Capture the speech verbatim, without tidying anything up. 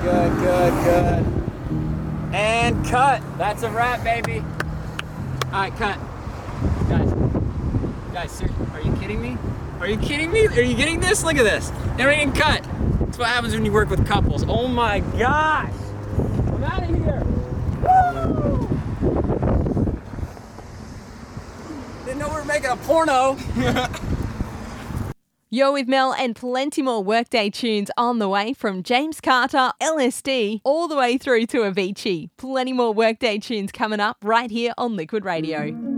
good, good, good. And cut. That's a wrap, baby. All right, cut. Guys, guys, seriously, are you kidding me? Are you kidding me? Are you getting this? Look at this. Everything cut. That's what happens when you work with couples. Oh my gosh. I'm out of here. Woo! Didn't know we were making a porno. You're with Mel, and plenty more Workday tunes on the way, from James Carter, L S D, all the way through to Avicii. Plenty more Workday tunes coming up right here on Liquid Radio.